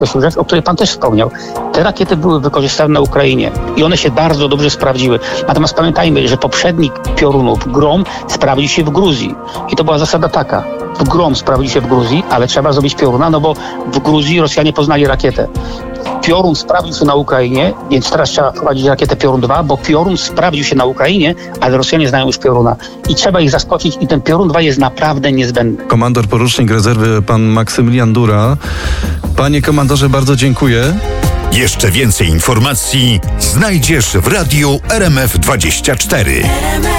To jest rzecz, o której pan też wspomniał. Te rakiety były wykorzystane na Ukrainie i one się bardzo dobrze sprawdziły. Natomiast pamiętajmy, że poprzednik piorunów, Grom, sprawdził się w Gruzji. I to była zasada taka. Grom sprawdził się w Gruzji, ale trzeba zrobić pioruna, no bo w Gruzji Rosjanie poznali rakietę. Piorun sprawdził się na Ukrainie, więc teraz trzeba wprowadzić rakietę Piorun 2, bo Piorun sprawdził się na Ukrainie, ale Rosjanie znają już Pioruna. I trzeba ich zaskoczyć i ten Piorun 2 jest naprawdę niezbędny. Komandor porucznik rezerwy pan Maksymilian Dura. Panie komandorze, bardzo dziękuję. Jeszcze więcej informacji znajdziesz w radiu RMF24.